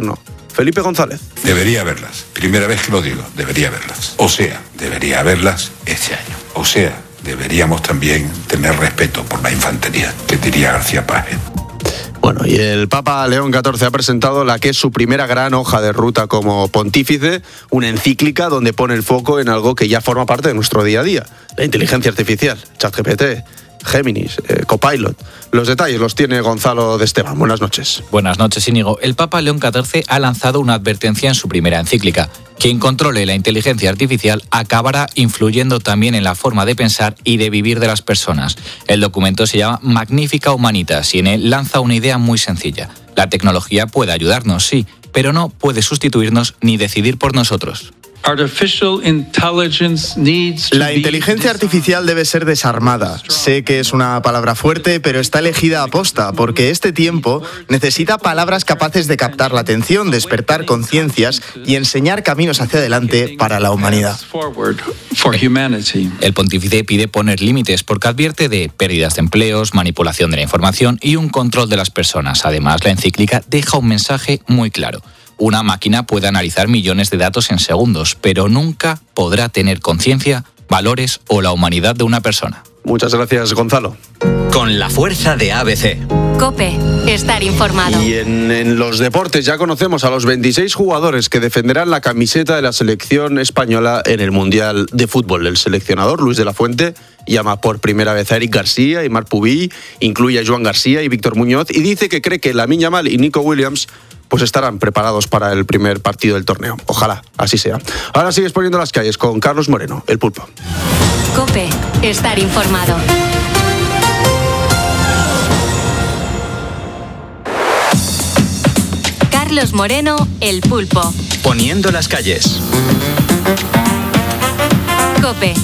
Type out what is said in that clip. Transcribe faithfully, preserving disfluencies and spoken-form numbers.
Gobierno, Felipe González. Debería haberlas. Primera vez que lo digo, debería haberlas. O sea, debería haberlas este año. O sea, deberíamos también tener respeto por la infantería, que diría García Páez. Bueno, y el Papa León catorce ha presentado la que es su primera gran hoja de ruta como pontífice, una encíclica donde pone el foco en algo que ya forma parte de nuestro día a día, la inteligencia artificial, ChatGPT, Géminis, eh, Copilot. Los detalles los tiene Gonzalo de Esteban. Buenas noches. Buenas noches, Íñigo. El Papa León catorce ha lanzado una advertencia en su primera encíclica. Quien controle la inteligencia artificial acabará influyendo también en la forma de pensar y de vivir de las personas. El documento se llama Magnificat Humanitas y en él lanza una idea muy sencilla. La tecnología puede ayudarnos, sí, pero no puede sustituirnos ni decidir por nosotros. La inteligencia artificial debe ser desarmada. Sé que es una palabra fuerte, pero está elegida a posta, porque este tiempo necesita palabras capaces de captar la atención, despertar conciencias y enseñar caminos hacia adelante para la humanidad. El pontífice pide poner límites porque advierte de pérdidas de empleos, manipulación de la información y un control de las personas. Además, la encíclica deja un mensaje muy claro. Una máquina puede analizar millones de datos en segundos, pero nunca podrá tener conciencia, valores o la humanidad de una persona. Muchas gracias, Gonzalo. Con la fuerza de A B C. COPE, estar informado. Y en, en los deportes ya conocemos a los veintiséis jugadores que defenderán la camiseta de la selección española en el Mundial de Fútbol. El seleccionador, Luis de la Fuente, llama por primera vez a Eric García y Marc Pubill, incluye a Joan García y Víctor Muñoz y dice que cree que Lamine Yamal y Nico Williams pues estarán preparados para el primer partido del torneo. Ojalá así sea. Ahora sigues poniendo las calles con Carlos Moreno, el Pulpo. COPE, estar informado. Carlos Moreno, el Pulpo. Poniendo las calles. COPE.